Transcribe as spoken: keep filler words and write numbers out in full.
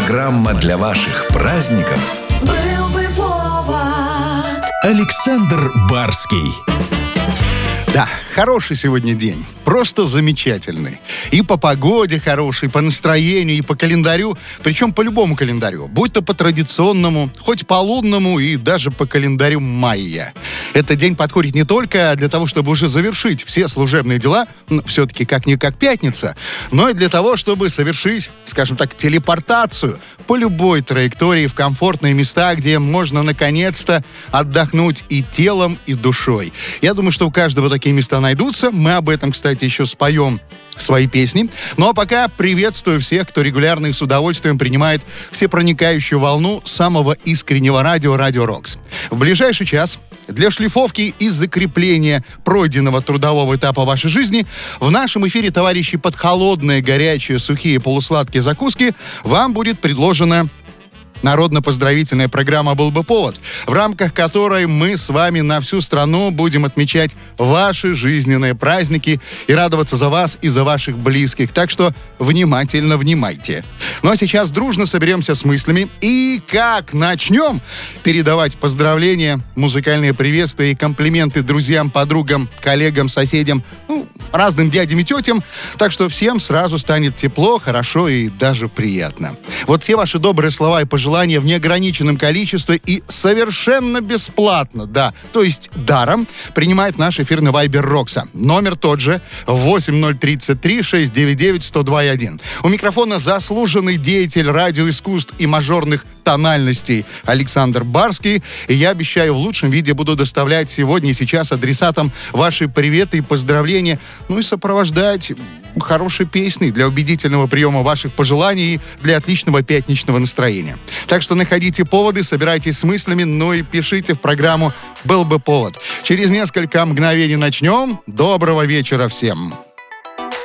Программа для ваших праздников. Был бы повод. Александр Барский. Да, хороший сегодня день. Просто замечательный. И по погоде хороший, по настроению, и по календарю. Причем по любому календарю. Будь то по традиционному, хоть по лунному и даже по календарю майя. Этот день подходит не только для того, чтобы уже завершить все служебные дела, ну, все-таки как-никак пятница, но и для того, чтобы совершить, скажем так, телепортацию по любой траектории в комфортные места, где можно наконец-то отдохнуть и телом, и душой. Я думаю, что у каждого такие места найдутся. Мы об этом, кстати, еще споем свои песни. Ну а пока приветствую всех, кто регулярно и с удовольствием принимает всепроникающую волну самого искреннего радио «Радио Рокс». В ближайший час для шлифовки и закрепления пройденного трудового этапа вашей жизни в нашем эфире, товарищи, под холодные, горячие, сухие, полусладкие закуски вам будет предложена народно-поздравительная программа «Был бы повод», в рамках которой мы с вами на всю страну будем отмечать ваши жизненные праздники и радоваться за вас и за ваших близких. Так что внимательно внимайте. Ну а сейчас дружно соберемся с мыслями и как начнем передавать поздравления, музыкальные приветствия и комплименты друзьям, подругам, коллегам, соседям, ну, разным дядям и тетям. Так что всем сразу станет тепло, хорошо и даже приятно. Вот все ваши добрые слова и пожелания в неограниченном количестве и совершенно бесплатно, да, то есть даром, принимает наш эфирный вайбер Рокса. Номер тот же восемь ноль тридцать три шестьсот девяносто девять сто два и один. У микрофона заслуженный деятель радиоискусств и мажорных тональностей Александр Барский. И я обещаю, в лучшем виде буду доставлять сегодня и сейчас адресатам ваши приветы и поздравления, ну и сопровождать хорошей песней для убедительного приема ваших пожеланий и для отличного пятничного настроения. Так что находите поводы, собирайтесь с мыслями, ну и пишите в программу «Был бы повод». Через несколько мгновений начнем. Доброго вечера всем!